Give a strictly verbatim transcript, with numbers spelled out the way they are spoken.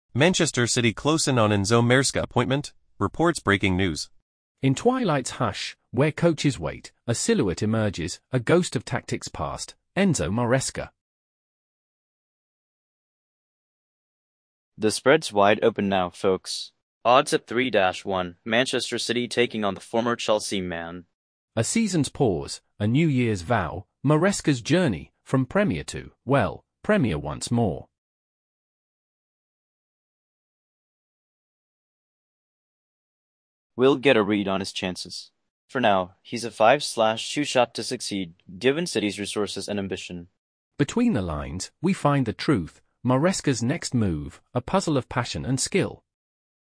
Manchester City close in on Enzo Maresca appointment, reports breaking news. In Twilight's hush, where coaches wait, a silhouette emerges, a ghost of tactics past, Enzo Maresca. The spread's wide open now, folks. Odds at three to one, Manchester City taking on the former Chelsea man. A season's pause, a New Year's vow, Maresca's journey, from Premier to, well, Premier once more. We'll get a read on his chances. For now, he's a five-slash-two shot to succeed, given City's resources and ambition. Between the lines, we find the truth, Maresca's next move, a puzzle of passion and skill.